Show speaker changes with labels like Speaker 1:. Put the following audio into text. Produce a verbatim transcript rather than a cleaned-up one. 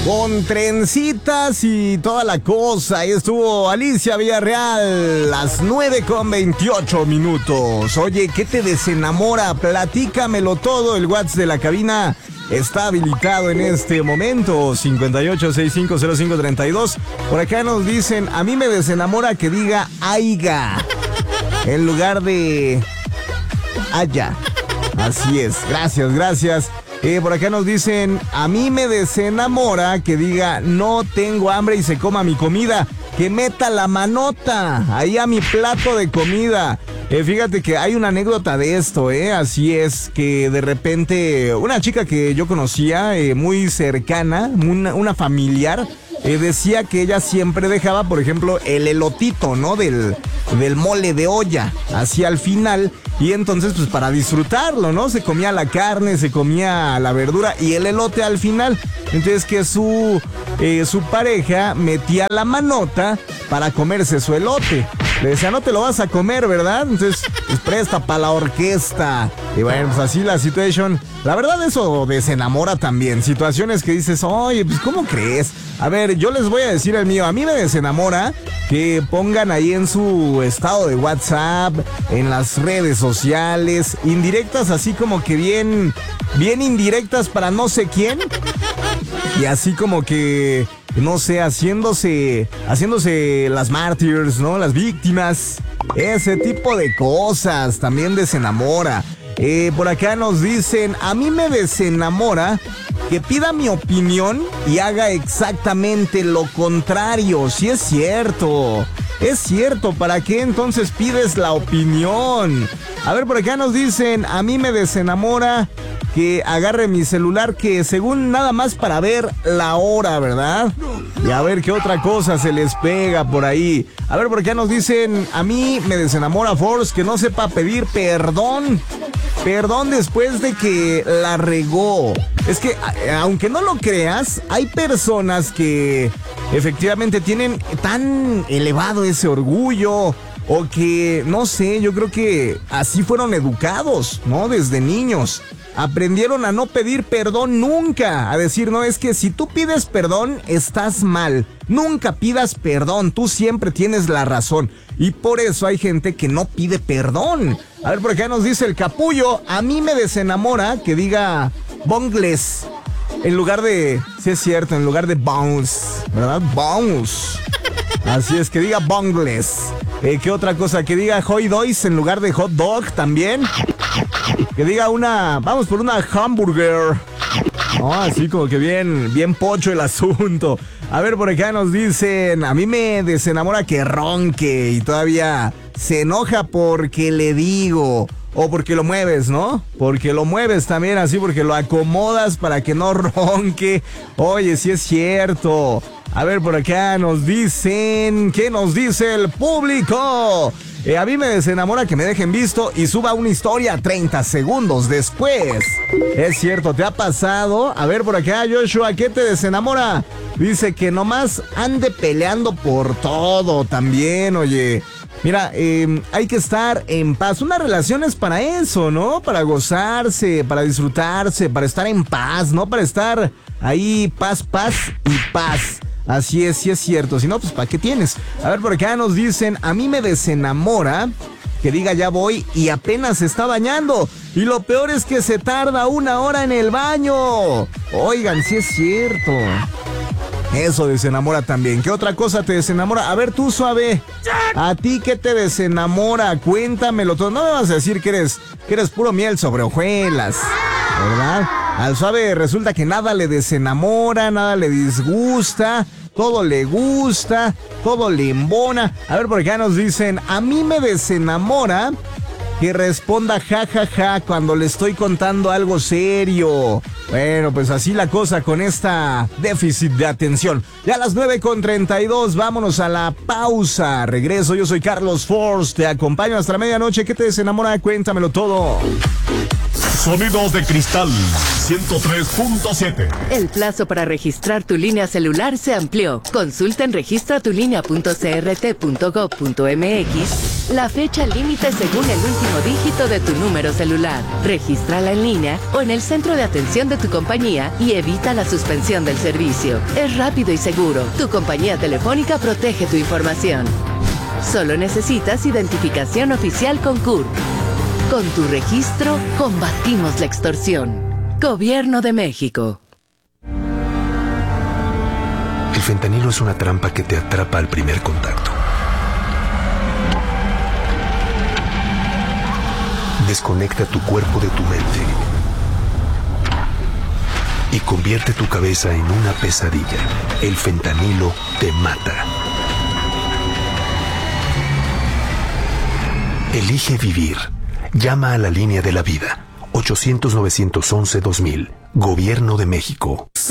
Speaker 1: Con trencitas y toda la cosa. Ahí estuvo Alicia Villarreal, las nueve con veintiocho minutos. Oye, ¿qué te desenamora? Platícamelo todo. El WhatsApp de la cabina está habilitado en este momento, cincuenta y ocho, sesenta y cinco, cero cinco, treinta y dos. Por acá nos dicen, a mí me desenamora que diga aiga en lugar de haya. Así es, gracias, gracias. Eh, por acá nos dicen, a mí me desenamora que diga no tengo hambre y se coma mi comida, que meta la manota ahí a mi plato de comida. Eh, fíjate que hay una anécdota de esto, ¿eh? Así es, que de repente una chica que yo conocía, eh, muy cercana, una, una familiar, eh, decía que ella siempre dejaba, por ejemplo, el elotito, ¿no? Del, del mole de olla, así al final. Y entonces, pues para disfrutarlo, ¿no? Se comía la carne, se comía la verdura y el elote al final. Entonces que su, eh, su pareja metía la manota para comerse su elote. Le decía, no te lo vas a comer, ¿verdad? Entonces, pues presta para la orquesta. Y bueno, pues así la situación. La verdad, eso desenamora también. Situaciones que dices, oye, pues ¿cómo crees? A ver, yo les voy a decir el mío. A mí me desenamora que pongan ahí en su estado de WhatsApp, en las redes sociales, indirectas así como que bien, bien indirectas para no sé quién. Y así como que, no sé, haciéndose, haciéndose las mártires, ¿no? Las víctimas. Ese tipo de cosas también desenamora. Eh, por acá nos dicen, a mí me desenamora que pida mi opinión y haga exactamente lo contrario. Sí es cierto, es cierto, ¿para qué entonces pides la opinión? A ver, por acá nos dicen, a mí me desenamora que agarre mi celular, que según nada más para ver la hora, ¿verdad? Y a ver qué otra cosa se les pega por ahí. A ver, por acá nos dicen, a mí me desenamora Force que no sepa pedir perdón. Perdón después de que la regó. Es que, aunque no lo creas, hay personas que efectivamente tienen tan elevado ese orgullo, o que, no sé, yo creo que así fueron educados, ¿no? Desde niños. Aprendieron a no pedir perdón nunca, a decir, no, es que si tú pides perdón, estás mal. Nunca pidas perdón, tú siempre tienes la razón. Y por eso hay gente que no pide perdón. A ver, por acá nos dice el capullo, a mí me desenamora que diga bongles en lugar de, sí es cierto, en lugar de bounce, ¿verdad? Bounce. Así es, que diga bongles. Eh, ¿Qué otra cosa? Que diga hot dogs en lugar de hot dog también. Que diga una, vamos por una hamburger. Oh, así como que bien, bien pocho el asunto. A ver, por acá nos dicen, a mí me desenamora que ronque y todavía se enoja porque le digo. O porque lo mueves, ¿no? Porque lo mueves también así, porque lo acomodas para que no ronque. Oye, sí es cierto. A ver, por acá nos dicen, ¿qué nos dice el público? Eh, a mí me desenamora que me dejen visto y suba una historia treinta segundos después. Es cierto, ¿te ha pasado? A ver, por acá, Joshua, ¿qué te desenamora? Dice que nomás ande peleando por todo también, oye. Mira, eh, hay que estar en paz. Una relación es para eso, ¿no? Para gozarse, para disfrutarse, para estar en paz, ¿no? Para estar ahí, paz, paz y paz. Así es, sí es cierto. Si no, pues ¿para qué tienes? A ver, por acá nos dicen, a mí me desenamora que diga ya voy y apenas se está bañando. Y lo peor es que se tarda una hora en el baño. Oigan, sí es cierto. Eso desenamora también. ¿Qué otra cosa te desenamora? A ver tú, Suave. ¿A ti qué te desenamora? Cuéntamelo todo. No me vas a decir que eres, que eres puro miel sobre hojuelas, ¿verdad? Al Suave resulta que nada le desenamora, nada le disgusta, todo le gusta, todo le embona. A ver, por acá nos dicen, a mí me desenamora que responda ja, ja, ja cuando le estoy contando algo serio. Bueno, pues así la cosa con esta déficit de atención. Ya a las nueve con treinta y dos, vámonos a la pausa. Regreso, yo soy Carlos Force, te acompaño hasta la medianoche. ¿Qué te desenamora? Cuéntamelo todo.
Speaker 2: Sonidos de Cristal ciento tres punto siete.
Speaker 3: El plazo para registrar tu línea celular se amplió. Consulta en registra tu línea punto c r t punto gob punto m x la fecha límite según el último dígito de tu número celular. Regístrala en línea o en el centro de atención de tu compañía y evita la suspensión del servicio. Es rápido y seguro. Tu compañía telefónica protege tu información. Solo necesitas identificación oficial con C U R. Con tu registro, combatimos la extorsión. Gobierno de México.
Speaker 4: El fentanilo es una trampa que te atrapa al primer contacto. Desconecta tu cuerpo de tu mente y convierte tu cabeza en una pesadilla. El fentanilo te mata. Elige vivir. Llama a la línea de la vida. ochocientos, novecientos once, dos mil. Gobierno de México.